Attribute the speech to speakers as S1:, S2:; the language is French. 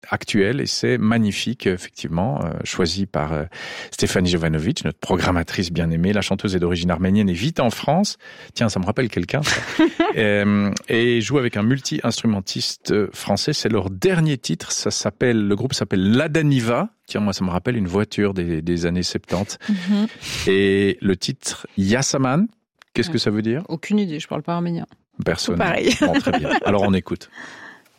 S1: actuel et c'est magnifique, effectivement, choisi par Stéphanie Jovanovic, notre programmatrice bien aimée. La chanteuse est d'origine arménienne et vit en France. Tiens, ça me rappelle quelqu'un, ça. Et joue avec un multi-instrumentiste français. C'est leur dernier titre. Le groupe s'appelle Ladaniva. Tiens, moi, ça me rappelle une voiture des années 70. Et le titre Yasaman, qu'est-ce que ça veut dire?
S2: Aucune idée, je parle pas arménien.
S1: Personne.
S2: Tout pareil.
S1: Bon, très bien. Alors on écoute.